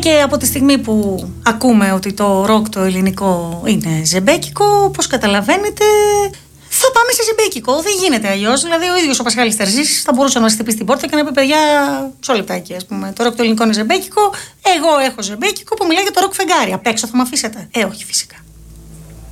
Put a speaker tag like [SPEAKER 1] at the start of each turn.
[SPEAKER 1] Και από τη στιγμή που ακούμε ότι το ροκ το ελληνικό είναι ζεμπέκικο, όπως καταλαβαίνετε, θα πάμε σε ζεμπέκικο. Δεν γίνεται αλλιώς. Δηλαδή, ο ίδιος ο Πασχάλης Τερζής θα μπορούσε να μας χτυπήσει την πόρτα και να πει: παιδιά, μισό λεπτάκι, ας πούμε. Το ροκ το ελληνικό είναι ζεμπέκικο. Εγώ έχω ζεμπέκικο που μιλάει για το ροκ φεγγάρι. Απ' έξω θα με αφήσετε? Όχι, φυσικά.